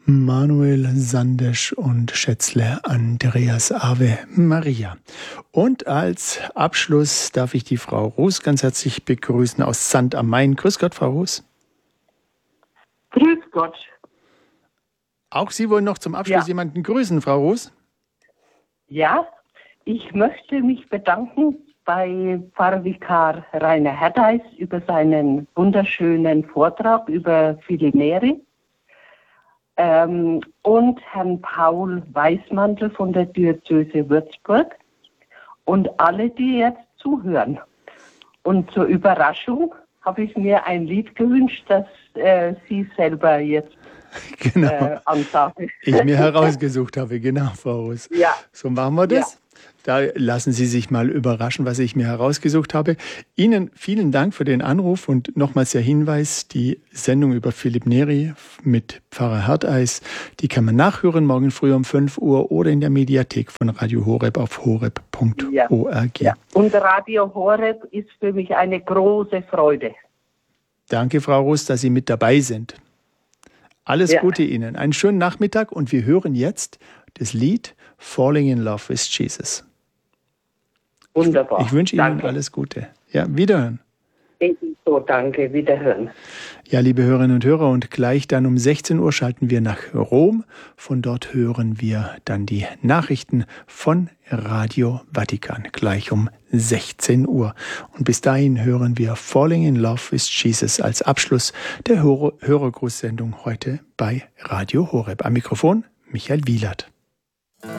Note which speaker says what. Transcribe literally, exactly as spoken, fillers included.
Speaker 1: Manuel Sandesch und Schätzle Andreas Ave Maria. Und als Abschluss darf ich die Frau Roos ganz herzlich begrüßen aus Sand am Main. Grüß Gott, Frau Roos.
Speaker 2: Grüß Gott.
Speaker 1: Auch Sie wollen noch zum Abschluss ja. jemanden grüßen, Frau Roos?
Speaker 2: Ja, ich möchte mich bedanken bei Pfarrvikar Rainer Herdeis über seinen wunderschönen Vortrag über Philipp Neri ähm, und Herrn Paul Weißmantel von der Diözese Würzburg und alle, die jetzt zuhören. Und zur Überraschung habe ich mir ein Lied gewünscht, das äh, Sie selber jetzt
Speaker 1: genau.
Speaker 2: äh, ansagen.
Speaker 1: Ich mir herausgesucht habe, genau, Frau Roos. Ja. So machen wir das. Ja. Da lassen Sie sich mal überraschen, was ich mir herausgesucht habe. Ihnen vielen Dank für den Anruf und nochmals der Hinweis, die Sendung über Philipp Neri mit Pfarrer Herdeis, die kann man nachhören, morgen früh um fünf Uhr oder in der Mediathek von Radio Horeb auf horeb punkt org.
Speaker 2: Ja. Ja. Und Radio Horeb ist für mich eine große Freude.
Speaker 1: Danke, Frau Roos, dass Sie mit dabei sind. Alles ja. Gute Ihnen, einen schönen Nachmittag und wir hören jetzt das Lied Falling in Love with Jesus.
Speaker 2: Wunderbar.
Speaker 1: Ich wünsche Ihnen
Speaker 2: danke.
Speaker 1: alles Gute. Ja, wiederhören.
Speaker 2: So, danke, wiederhören.
Speaker 1: Ja, liebe Hörerinnen und Hörer, und gleich dann um sechzehn Uhr schalten wir nach Rom. Von dort hören wir dann die Nachrichten von Radio Vatikan, gleich um sechzehn Uhr. Und bis dahin hören wir Falling in Love with Jesus als Abschluss der Hörer- Hörergrußsendung heute bei Radio Horeb. Am Mikrofon Michael Wielert.